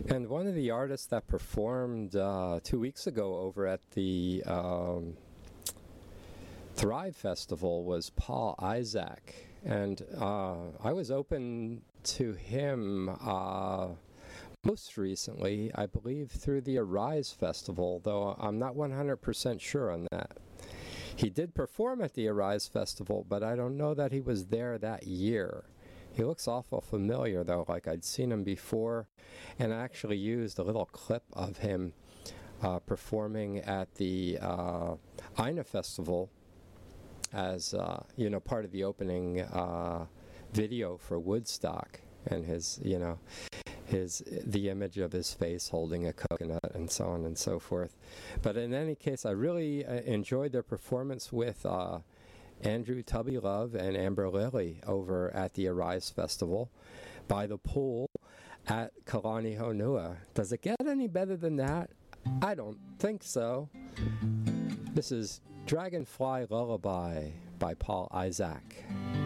And one of the artists that performed 2 weeks ago over at the Thrive Festival was Paul Isaac. And I was open to him most recently, I believe, through the Arise Festival, though I'm not 100% sure on that. He did perform at the Arise Festival, but I don't know that he was there that year. He looks awful familiar, though, like I'd seen him before, and I actually used a little clip of him performing at the Ina Festival as, part of the opening video for Woodstock, and the image of his face holding a coconut and so on and so forth. But in any case, I really enjoyed their performance with Andrew Tubby Love and Amber Lilly over at the Arise Festival by the pool at Kalani Honua. Does it get any better than that? I don't think so. This is Dragonfly Lullaby by Paul Isaac.